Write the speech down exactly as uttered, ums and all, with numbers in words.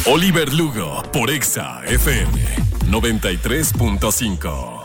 Oliver Lugo por Exa F M noventa y tres punto cinco.